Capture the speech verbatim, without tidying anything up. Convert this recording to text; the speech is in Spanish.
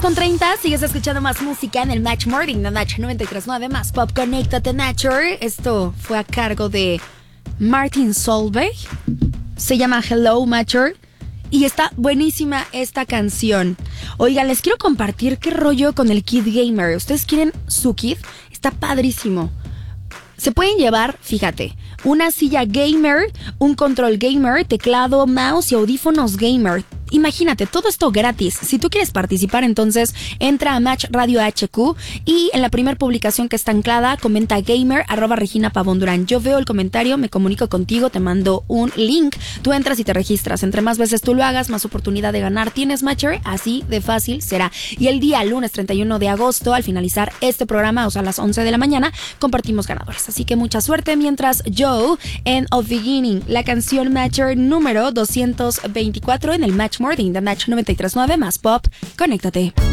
con treinta, sigues escuchando más música en el Match Morning de Match noventa y tres punto nueve más Pop. Conéctate, Nature. Esto fue a cargo de Martin Solveig. Se llama Hello, Matcher. Y está buenísima esta canción. Oigan, les quiero compartir qué rollo con el kit gamer. ¿Ustedes quieren su kit? Está padrísimo. Se pueden llevar, fíjate, una silla gamer, un control gamer, teclado, mouse y audífonos gamer. Imagínate, todo esto gratis. Si tú quieres participar, entonces entra a Match Radio H Q y en la primera publicación que está anclada, comenta gamer, arroba Regina Pavón Durán. Yo veo el comentario, me comunico contigo, te mando un link, tú entras y te registras. Entre más veces tú lo hagas, más oportunidad de ganar tienes, Matcher, así de fácil será. Y el día lunes treinta y uno de agosto, al finalizar este programa, o sea, a las once de la mañana, compartimos ganadores. Así que mucha suerte. Mientras Joe, en Of Beginning, la canción Matcher número doscientos veinticuatro en el Match Morning de Match noventa y tres punto nueve más Pop. Conéctate.